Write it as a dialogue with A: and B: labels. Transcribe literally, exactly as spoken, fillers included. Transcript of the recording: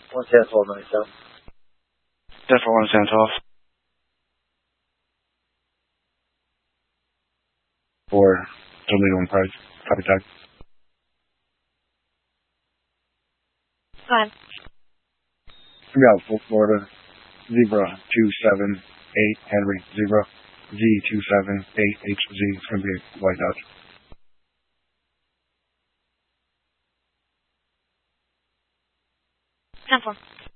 A: one ten twelve ninety-seven.
B: ten four one ten twelve. For Toledo and Price. Copy tag.
C: Five.
B: Come out, full Florida. Zebra two seven eight Henry Zebra. Z two seven eight H Z. It's going to be a white Dodge.
C: ten four.